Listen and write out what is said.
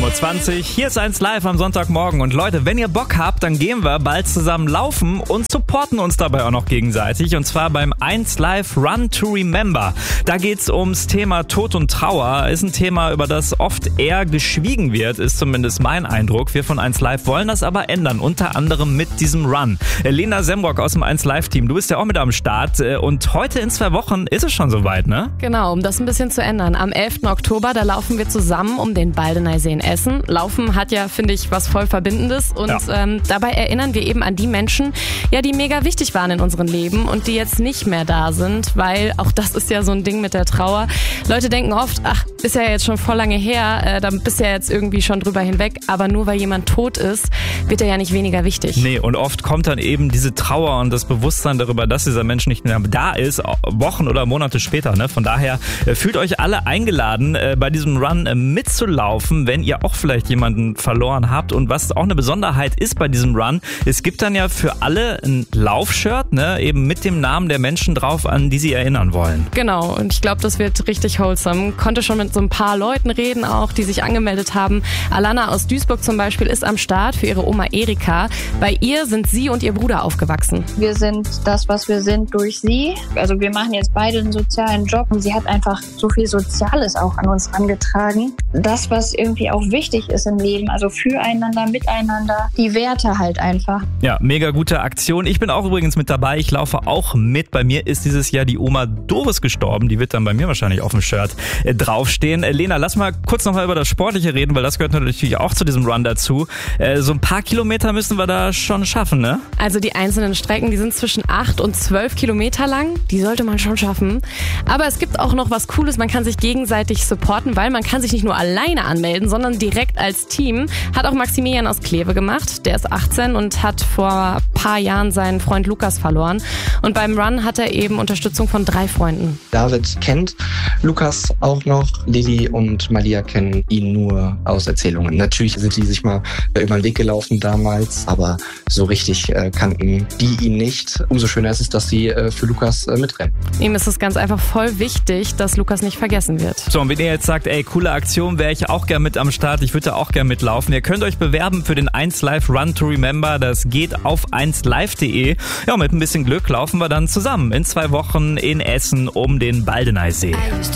7.20 Uhr. Hier ist 1 Live am Sonntagmorgen. Und Leute, wenn ihr Bock habt, dann gehen wir bald zusammen laufen und supporten uns dabei auch noch gegenseitig. Und zwar beim 1 Live Run to Remember. Da geht's ums Thema Tod und Trauer. Ist ein Thema, über das oft eher geschwiegen wird, ist zumindest mein Eindruck. Wir von 1 Live wollen das aber ändern, unter anderem mit diesem Run. Lena Semrock aus dem 1 Live Team, du bist ja auch mit am Start. Und heute in 2 Wochen ist es schon soweit, ne? Genau, um das ein bisschen zu ändern. Am 11. Oktober, da laufen wir zusammen um den Baldeneysee in Essen. Laufen hat ja, finde ich, was voll Verbindendes. Und dabei erinnern wir eben an die Menschen, ja, die mega wichtig waren in unserem Leben und die jetzt nicht mehr da sind, weil auch das ist ja so ein Ding mit der Trauer. Leute denken oft, ach, ist ja jetzt schon voll lange her, da bist du ja jetzt irgendwie schon drüber hinweg. Aber nur weil jemand tot ist, wird er ja nicht weniger wichtig. Nee, und oft kommt dann eben diese Trauer und das Bewusstsein darüber, dass dieser Mensch nicht mehr da ist, Wochen oder Monate später. Ne? Von daher fühlt euch alle eingeladen, bei diesem Run mitzulaufen, wenn ihr auch vielleicht jemanden verloren habt. Und was auch eine Besonderheit ist bei diesem Run, es gibt dann ja für alle ein Laufshirt, ne? Eben mit dem Namen der Menschen drauf, an die sie erinnern wollen. Genau, und ich glaube, das wird richtig wholesome. Konnte schon mit so ein paar Leuten reden auch, die sich angemeldet haben. Alana aus Duisburg zum Beispiel ist am Start für ihre Oma Erika. Bei ihr sind sie und ihr Bruder aufgewachsen. Wir sind das, was wir sind, durch sie. Also wir machen jetzt beide einen sozialen Job und sie hat einfach so viel Soziales auch an uns herangetragen. Das, was irgendwie auch wichtig ist im Leben, also füreinander, miteinander, die Werte halt einfach. Ja, mega gute Aktion. Ich bin auch übrigens mit dabei. Ich laufe auch mit. Bei mir ist dieses Jahr die Oma Doris gestorben. Die wird dann bei mir wahrscheinlich auf dem Shirt draufstehen. Lena, lass mal kurz nochmal über das Sportliche reden, weil das gehört natürlich auch zu diesem Run dazu. So ein paar Kilometer müssen wir da schon schaffen, ne? Also die einzelnen Strecken, die sind zwischen 8 und 12 Kilometer lang. Die sollte man schon schaffen. Aber es gibt auch noch was Cooles. Man kann sich gegenseitig supporten, weil man kann sich nicht nur alleine anmelden, sondern direkt als Team. Hat auch Maximilian aus Kleve gemacht. Der ist 18 und hat vor ein paar Jahren seinen Freund Lukas verloren. Und beim Run hat er eben Unterstützung von 3 Freunden. David kennt Lukas auch noch. Lilly und Malia kennen ihn nur aus Erzählungen. Natürlich sind die sich mal über den Weg gelaufen damals, aber so richtig kannten die ihn nicht. Umso schöner ist es, dass sie für Lukas mitrennen. Ihm ist es ganz einfach voll wichtig, dass Lukas nicht vergessen wird. So, und wenn ihr jetzt sagt, ey, coole Aktion, wäre ich auch gern mit am Start, ich würde da auch gern mitlaufen. Ihr könnt euch bewerben für den 1 Live Run to Remember. Das geht auf 1live.de. Ja, mit ein bisschen Glück laufen wir dann zusammen in 2 Wochen in Essen um den Baldeneysee.